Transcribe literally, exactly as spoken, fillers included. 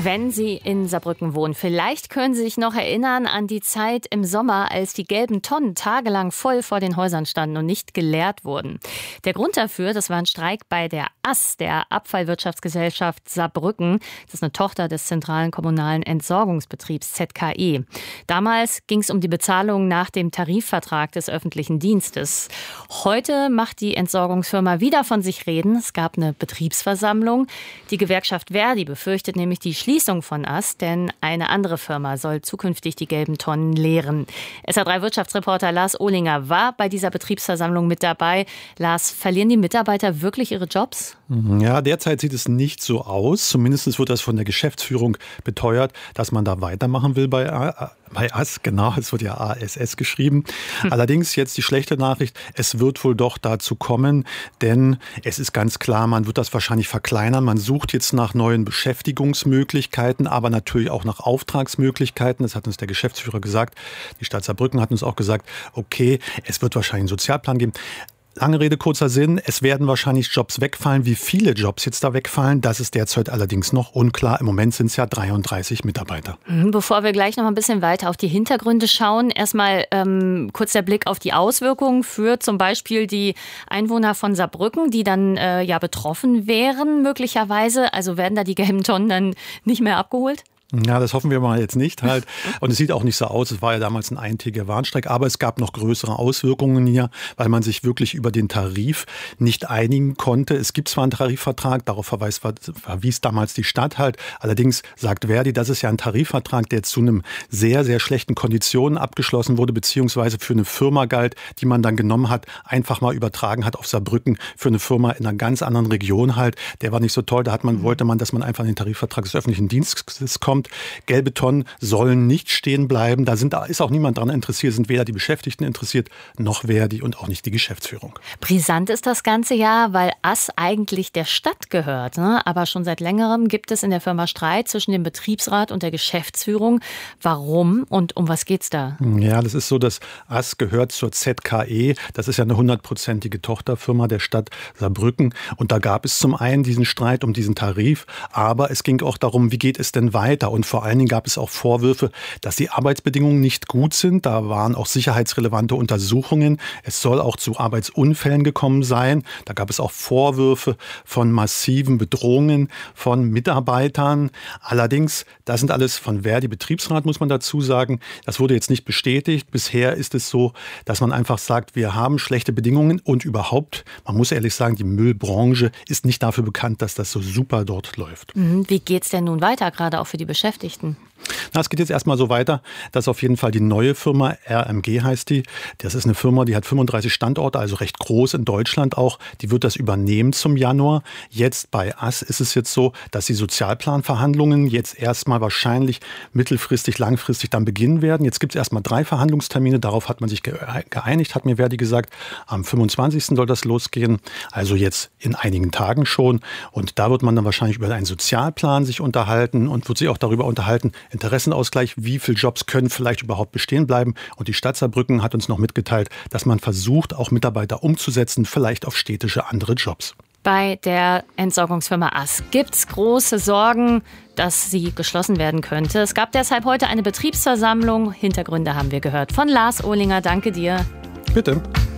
Wenn Sie in Saarbrücken wohnen, vielleicht können Sie sich noch erinnern an die Zeit im Sommer, als die gelben Tonnen tagelang voll vor den Häusern standen und nicht geleert wurden. Der Grund dafür, das war ein Streik bei der A S, der Abfallwirtschaftsgesellschaft Saarbrücken. Das ist eine Tochter des zentralen kommunalen Entsorgungsbetriebs Z K E. Damals ging es um die Bezahlung nach dem Tarifvertrag des öffentlichen Dienstes. Heute macht die Entsorgungsfirma wieder von sich reden. Es gab eine Betriebsversammlung. Die Gewerkschaft ver.di befürchtet nämlich die Schließung von A S, denn eine andere Firma soll zukünftig die gelben Tonnen leeren. S A drei Wirtschaftsreporter Lars Ohlinger war bei dieser Betriebsversammlung mit dabei. Lars, verlieren die Mitarbeiter wirklich ihre Jobs? Ja, derzeit sieht es nicht so aus. Zumindest wird das von der Geschäftsführung beteuert, dass man da weitermachen will bei A S. Genau, es wird ja A S S geschrieben. Hm. Allerdings jetzt die schlechte Nachricht, es wird wohl doch dazu kommen, denn es ist ganz klar, man wird das wahrscheinlich verkleinern. Man sucht jetzt nach neuen Beschäftigungsmöglichkeiten, aber natürlich auch nach Auftragsmöglichkeiten. Das hat uns der Geschäftsführer gesagt. Die Stadt Saarbrücken hat uns auch gesagt, okay, es wird wahrscheinlich einen Sozialplan geben. Lange Rede, kurzer Sinn. Es werden wahrscheinlich Jobs wegfallen. Wie viele Jobs jetzt da wegfallen, das ist derzeit allerdings noch unklar. Im Moment sind es ja dreiunddreißig Mitarbeiter. Bevor wir gleich noch ein bisschen weiter auf die Hintergründe schauen, erstmal ähm, kurz der Blick auf die Auswirkungen für zum Beispiel die Einwohner von Saarbrücken, die dann äh, ja betroffen wären möglicherweise. Also werden da die gelben Tonnen dann nicht mehr abgeholt? Ja, das hoffen wir mal jetzt nicht halt. Und es sieht auch nicht so aus. Es war ja damals ein eintägiger Warnstreik. Aber es gab noch größere Auswirkungen hier, weil man sich wirklich über den Tarif nicht einigen konnte. Es gibt zwar einen Tarifvertrag, darauf verweist, verwies damals die Stadt halt. Allerdings sagt ver.di, das ist ja ein Tarifvertrag, der zu einem sehr, sehr schlechten Konditionen abgeschlossen wurde, beziehungsweise für eine Firma galt, die man dann genommen hat, einfach mal übertragen hat auf Saarbrücken für eine Firma in einer ganz anderen Region halt. Der war nicht so toll. Da hat man, wollte man, dass man einfach in den Tarifvertrag des öffentlichen Dienstes kommt. Gelbe Tonnen sollen nicht stehen bleiben. Da sind, da ist auch niemand daran interessiert, sind weder die Beschäftigten interessiert, noch ver.di und auch nicht die Geschäftsführung. Brisant ist das ganze ja, weil A S eigentlich der Stadt gehört. Ne? Aber schon seit längerem gibt es in der Firma Streit zwischen dem Betriebsrat und der Geschäftsführung. Warum und um was geht's da? Ja, das ist so, dass A S gehört zur Z K E. Das ist ja eine hundertprozentige Tochterfirma der Stadt Saarbrücken. Und da gab es zum einen diesen Streit um diesen Tarif, aber es ging auch darum, wie geht es denn weiter? Und vor allen Dingen gab es auch Vorwürfe, dass die Arbeitsbedingungen nicht gut sind. Da waren auch sicherheitsrelevante Untersuchungen. Es soll auch zu Arbeitsunfällen gekommen sein. Da gab es auch Vorwürfe von massiven Bedrohungen von Mitarbeitern. Allerdings, das sind alles von ver.di Betriebsrat, muss man dazu sagen. Das wurde jetzt nicht bestätigt. Bisher ist es so, dass man einfach sagt, wir haben schlechte Bedingungen und überhaupt, man muss ehrlich sagen, die Müllbranche ist nicht dafür bekannt, dass das so super dort läuft. Wie geht's denn nun weiter, gerade auch für die Beschäftigten? Na, es geht jetzt erstmal so weiter, dass auf jeden Fall die neue Firma, R M G heißt die, das ist eine Firma, die hat fünfunddreißig Standorte, also recht groß in Deutschland auch, die wird das übernehmen zum Januar. Jetzt bei A S ist es jetzt so, dass die Sozialplanverhandlungen jetzt erstmal wahrscheinlich mittelfristig, langfristig dann beginnen werden. Jetzt gibt es erstmal drei Verhandlungstermine, darauf hat man sich geeinigt, hat mir ver.di gesagt. Am fünfundzwanzigsten soll das losgehen, also jetzt in einigen Tagen schon. Und da wird man dann wahrscheinlich über einen Sozialplan sich unterhalten und wird sich auch darüber unterhalten, Interessenausgleich, wie viele Jobs können vielleicht überhaupt bestehen bleiben. Und die Stadt Saarbrücken hat uns noch mitgeteilt, dass man versucht, auch Mitarbeiter umzusetzen, vielleicht auf städtische andere Jobs. Bei der Entsorgungsfirma A S gibt es große Sorgen, dass sie geschlossen werden könnte. Es gab deshalb heute eine Betriebsversammlung. Hintergründe haben wir gehört von Lars Ohlinger. Danke dir. Bitte.